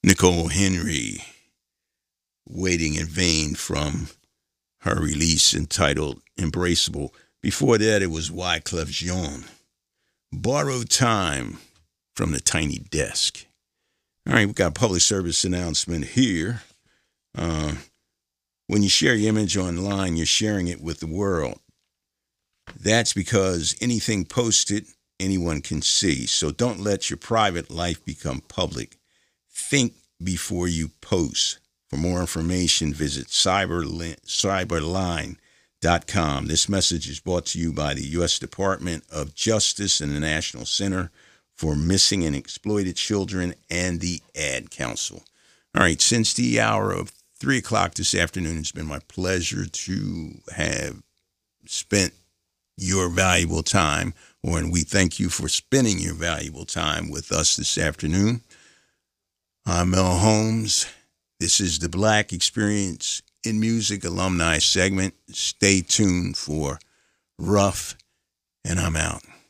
Nicole Henry, Waiting in Vain from her release entitled Embraceable. Before that, it was Wyclef Jean, Borrowed Time from the Tiny Desk. All right, we've got a public service announcement here. When you share your image online, you're sharing it with the world. That's because anything posted, anyone can see. So don't let your private life become public. Think before you post. For more information, visit cyberline.com. This message is brought to you by the U.S. Department of Justice and the National Center for Missing and Exploited Children and the Ad Council. All right, since the hour of 3 o'clock this afternoon, it's been my pleasure to have spent your valuable time, and we thank you for spending your valuable time with us this afternoon. I'm Mel Holmes. This is the Black Experience in Music alumni segment. Stay tuned for Rough, and I'm out.